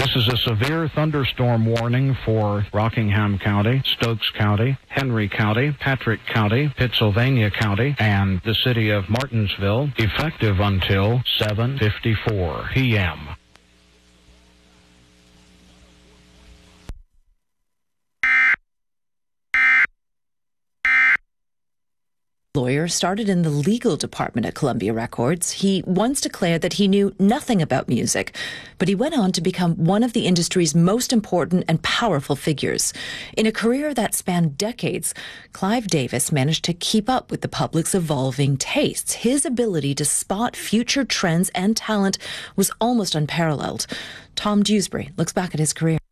This is a severe thunderstorm warning for Rockingham County, Stokes County, Henry County, Patrick County, Pittsylvania County, and the city of Martinsville, effective until 7:54 p.m. Lawyer started in the legal department at Columbia Records. He once declared that he knew nothing about music, but he went on to become one of the industry's most important and powerful figures. In a career that spanned decades, Clive Davis managed to keep up with the public's evolving tastes. His ability to spot future trends and talent was almost unparalleled. Tom Dewsbury looks back at his career.